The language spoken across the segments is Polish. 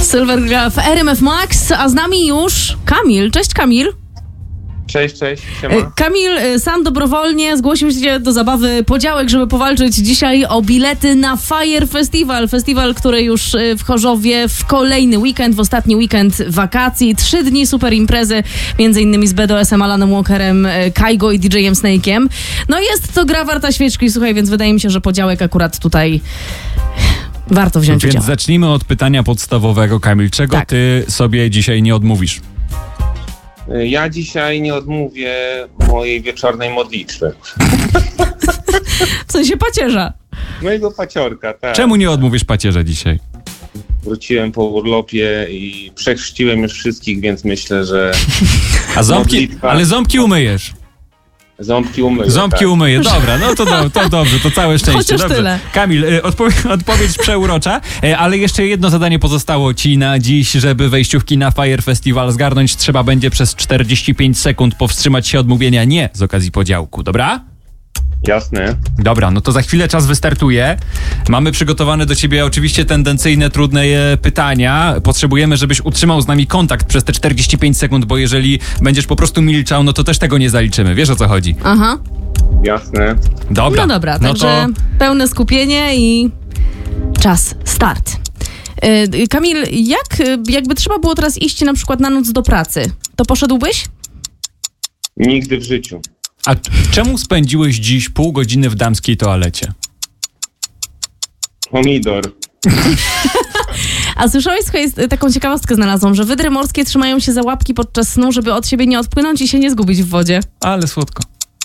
Sylwer gra w RMF Max, a z nami już Kamil. Cześć Kamil. Cześć, siema. Kamil sam dobrowolnie zgłosił się do zabawy Podziałek, żeby powalczyć dzisiaj o bilety na Fire Festival. Festiwal, który już w Chorzowie w kolejny weekend, w ostatni weekend wakacji. 3 dni super imprezy, między innymi z BDS-em, Alanem Walkerem, Kaigo i DJ-em Snake'iem. No jest to gra warta świeczki, słuchaj, więc wydaje mi się, że Podziałek akurat tutaj warto wziąć udział. Więc zacznijmy od pytania podstawowego, Kamil. Czego ty sobie dzisiaj nie odmówisz? Ja dzisiaj nie odmówię mojej wieczornej modlitwy. W sensie pacierza. Mojego paciorka, tak. Czemu nie odmówisz pacierza dzisiaj? Wróciłem po urlopie i przechrzciłem już wszystkich, więc myślę, że... A ząbki, ale ząbki umyjesz. Ząbki umyję. Ząbki tak. umyję, dobra, no to dobrze, to całe szczęście. Chociaż dobrze. tyle. Kamil, odpowiedź przeurocza, ale jeszcze jedno zadanie pozostało ci na dziś, żeby wejściówki na Fire Festival zgarnąć. Trzeba będzie przez 45 sekund powstrzymać się od mówienia nie z okazji podziałku, dobra? Jasne. Dobra, no to za chwilę czas wystartuje. Mamy przygotowane do ciebie oczywiście tendencyjne, trudne pytania. Potrzebujemy, żebyś utrzymał z nami kontakt przez te 45 sekund, bo jeżeli będziesz po prostu milczał, no to też tego nie zaliczymy. Wiesz, o co chodzi? Aha. Jasne. Dobra. No dobra, no także pełne skupienie i czas, start. Kamil, jakby trzeba było teraz iść na przykład na noc do pracy, to poszedłbyś? Nigdy w życiu. A czemu spędziłeś dziś pół godziny w damskiej toalecie? Pomidor. A słyszałeś, słuchaj, taką ciekawostkę znalazłam, że wydry morskie trzymają się za łapki podczas snu, żeby od siebie nie odpłynąć i się nie zgubić w wodzie. Ale słodko.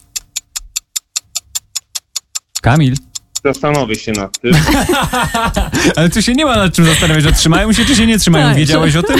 Kamil? Zastanowię się nad tym. Ale tu się nie ma nad czym zastanawiać, że trzymają się czy się nie trzymają. Tak, Wiedziałeś o tym?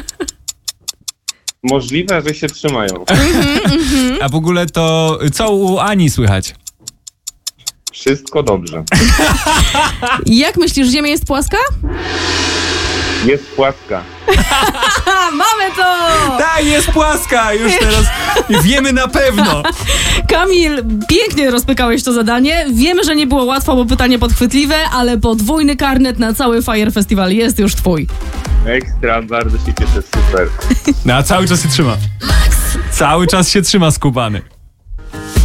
Możliwe, że się trzymają. A w ogóle to co u Ani słychać? Wszystko dobrze. Jak myślisz, Ziemia jest płaska? Jest płaska. Mamy to! Tak, jest płaska! Już teraz wiemy na pewno. Kamil, pięknie rozpykałeś to zadanie. Wiemy, że nie było łatwo, bo pytanie podchwytliwe, ale podwójny karnet na cały Fire Festival jest już twój. Ekstra, bardzo się cieszę, super. No a cały czas się trzyma. Cały czas się trzyma skubany.